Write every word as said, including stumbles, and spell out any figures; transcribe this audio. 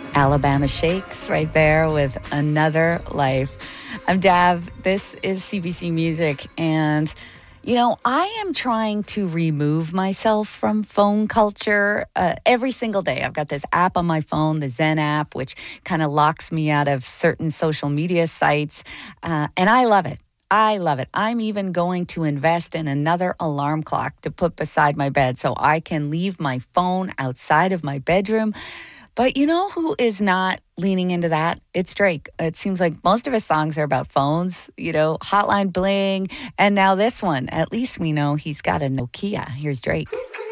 Alabama Shakes right there with Another Life. I'm Dav. This is C B C Music. And, you know, I am trying to remove myself from phone culture uh, every single day. I've got this app on my phone, the Zen app, which kind of locks me out of certain social media sites. Uh, and I love it. I love it. I'm even going to invest in another alarm clock to put beside my bed so I can leave my phone outside of my bedroom. But you know who is not leaning into that? It's Drake. It seems like most of his songs are about phones, you know, Hotline Bling. And now this one, at least we know he's got a Nokia. Here's Drake.